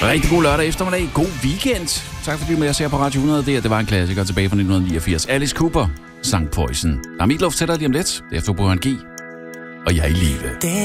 Rigtig god lørdag eftermiddag. God weekend. Tak fordi du med os her på Radio 100. Det var en klassiker tilbage fra 1989. Alice Cooper sang Poison. Der er Meatloaf tættere lige om lidt. Det er efter Burhan G. Og jeg er i live.